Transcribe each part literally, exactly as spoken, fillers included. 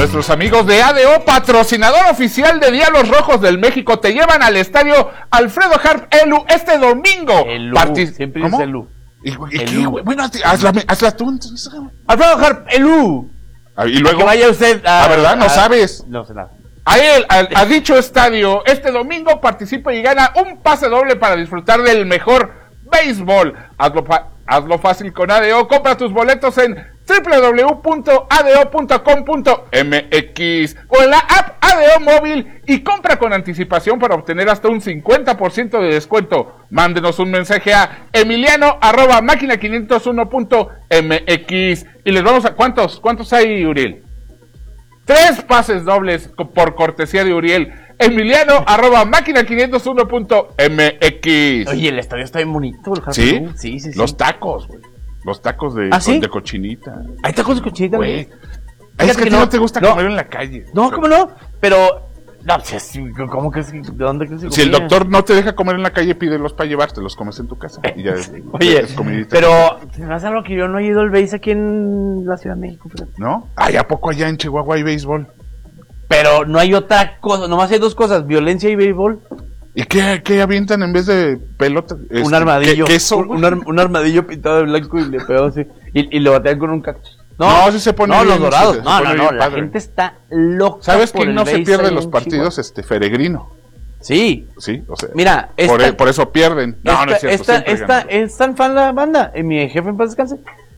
Nuestros amigos de A D O, patrocinador oficial de Día Los Rojos del México, te llevan al estadio Alfredo Harp Elu este domingo. Elu, Partic- siempre ¿Cómo? dice Elu. ¿Y, y qué, güey? Bueno, hazla, hazla tú entonces. Alfredo Harp Elu. Ah, y luego, Que vaya usted a... ah, ¿verdad? No a- sabes. No sé nada. A él, a, a dicho estadio, este domingo participa y gana un pase doble para disfrutar del mejor béisbol. Hazlo, fa- hazlo fácil con A D O. Compra tus boletos en doble u doble u doble u punto a d o punto com punto m x o en la app A D O móvil y compra con anticipación para obtener hasta un cincuenta por ciento de descuento. Mándenos un mensaje a emiliano arroba máquina quinientos uno punto m x y les vamos a... ¿Cuántos? ¿Cuántos hay, Uriel? Tres pases dobles por cortesía de Uriel. Emiliano arroba máquina quinientos uno punto m x. Oye, el estadio está bien bonito. El Harp ¿Sí? Elu. Sí, sí, sí. Los tacos, güey. Los tacos de, ¿Ah, sí? de cochinita. Hay tacos de cochinita, Güey. güey. Es que a ti no, no te gusta no. comer en la calle. No, ¿cómo no? Pero... No, pues, ¿cómo crees que... ¿De dónde crees que Si el comía? doctor no te deja comer en la calle, pídelos para llevarte, los comes en tu casa. Y ya es, Oye, es comidita. pero... ¿Te pasa algo que yo no he ido al béis aquí en la Ciudad de México? Fíjate. ¿No? Ay, ¿a poco allá en Chihuahua hay béisbol? Pero no hay otra cosa, nomás hay dos cosas, violencia y béisbol. ¿Y qué, qué avientan en vez de pelota? Un Este, armadillo. ¿Qué, queso, un, un, ar- un armadillo pintado de blanco y le pegó así. Y, y lo batean con un cactus. No, sí se pone No, bien, los dorados. se- se no, pone no, bien no. La padre. gente está loca. ¿Sabes por quién el no se béis pierde ahí los en partidos? Chihuahua. Este, Feregrino. Sí. Sí, o sea. Mira, por, esta- por eso pierden. No, esta, no es cierto. esta, siempre esta, ganan. es tan fan la banda. Y mi jefe en paz descanse.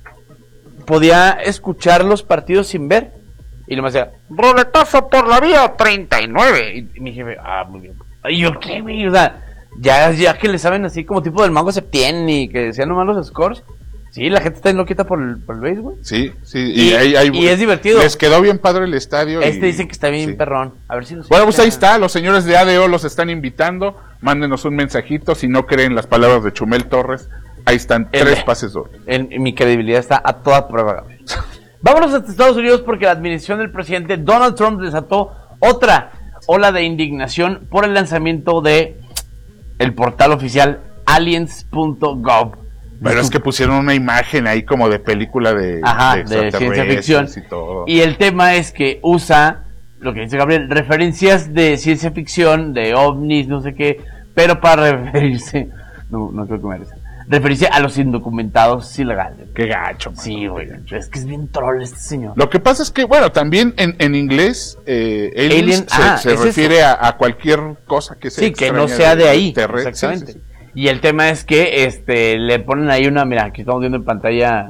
Podía escuchar los partidos sin ver. Y nomás decía, roletazo por la vía treinta y nueve. Y mi jefe, ah, muy bien. Y yo, ¿qué, güey? O sea, ya, ya que le saben así como tipo del Mango Septién y que decían nomás los scores. Sí, la gente está enloquita por el, por el béis, güey. Sí, sí. Y- Y, hay- hay- y es divertido. Les quedó bien padre el estadio. Este y- dicen que está bien sí. perrón. A ver si los Bueno, pues ahí está, los señores de A D O los están invitando, mándenos un mensajito, si no creen las palabras de Chumel Torres, ahí están El- tres pases dobles. En, en mi credibilidad está a toda prueba, Gabriel. Vámonos hasta Estados Unidos porque la administración del presidente Donald Trump desató otra ola de indignación por el lanzamiento de el portal oficial aliens punto gov. Pero es que pusieron una imagen ahí como de película de, Ajá, de de ciencia extraterrestres ficción. y todo. Y el tema es que usa, lo que dice Gabriel, referencias de ciencia ficción, de ovnis, no sé qué, pero para referirse, no, no creo que me merezca, referirse a los indocumentados ilegales. Qué gacho, man. Sí, güey, es que es bien troll este señor. Lo que pasa es que, bueno, también en, en inglés, eh, aliens Alien, se, ah, se es refiere a, a cualquier cosa que sea Sí, que no extraña sea de ahí. terrestre. Exactamente. Sí, sí, sí. Y el tema es que este le ponen ahí una, mira, aquí estamos viendo en pantalla.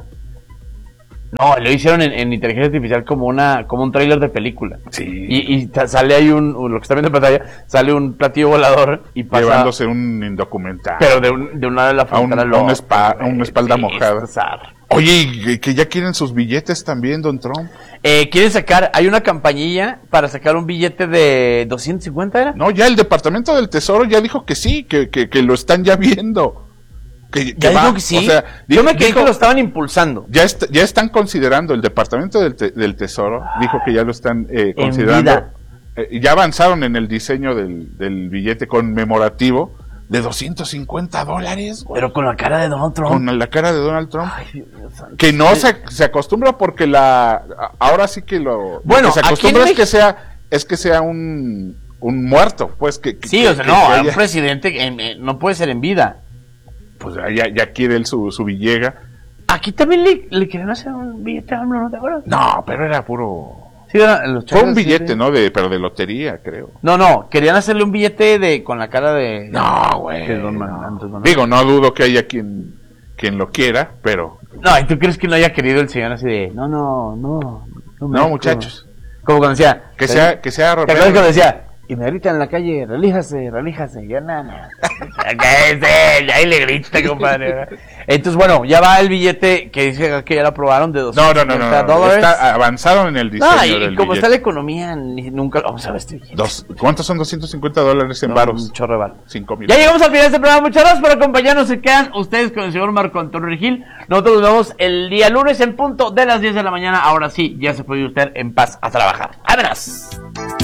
No, lo hicieron en, en inteligencia artificial como una como un tráiler de película. Sí. Y, y ta- sale ahí un, un- lo que está viendo en pantalla, sale un platillo volador y pasa, Llevándose un indocumentado. pero de un de una de la A un- frontera a una espa- a una espalda mojada. Oye, y que ya quieren sus billetes también, don Trump. Eh, quieren sacar, hay una campañilla para sacar un billete de doscientos cincuenta, ¿era? No, ya el Departamento del Tesoro ya dijo que sí, que, que, que lo están ya viendo. Que, Ya que va, dijo que sí. o sea, Yo me dijo- creí que lo estaban impulsando. ya, est- ya están considerando, el Departamento del, te- del Tesoro dijo que ya lo están eh, En considerando. vida. Eh, y ya avanzaron en el diseño del, del billete conmemorativo de doscientos cincuenta dólares, güey. Pero con la cara de Donald Trump. Con la cara de Donald Trump. Ay, Dios mío santo. Que no se, se acostumbra porque la a- ahora sí que lo, Bueno, lo que se aquí acostumbra en es que México- sea es que sea un, un muerto, pues que, que- Sí, que- o sea, que- no, que a un haya- presidente en- en- no puede ser en vida. pues ya, ya quiere él su, su villega. Aquí también le, le querían hacer un billete a AMLO, ¿no te acuerdas? No, pero era puro Sí, era- los fue un chavos, billete, sí, ¿no? De pero de lotería, creo. No, no, querían hacerle un billete de con la cara de... No, güey. de Don no. Manuel, Don Manuel. Digo, no dudo que haya quien quien lo quiera, pero No, ¿y tú crees que no haya querido el señor así de... No, no, no. No, no, muchachos, Como cuando decía... que sea que sea ¿Te acuerdas Romero. cuando decía... Y me grita en la calle, relíjase, relíjase, ya nada. Cállese, ahí le grita, compadre. Entonces, bueno, ya va el billete que dice que ya lo aprobaron de No, doscientos no, no, no, cincuenta no, dólares. está avanzaron en el diseño No, y del como billete. está la economía, ni- nunca lo vamos a ver este billete. Dos, ¿cuántos son doscientos cincuenta dólares en No, varos? un chorro de varo. Cinco mil. Ya llegamos al final de este programa. Muchas gracias por acompañarnos. Se quedan ustedes con el señor Marco Antonio Regil. Nosotros nos vemos el día lunes en punto de las diez de la mañana. Ahora sí, ya se puede ir usted en paz a trabajar. ¡Vámonos!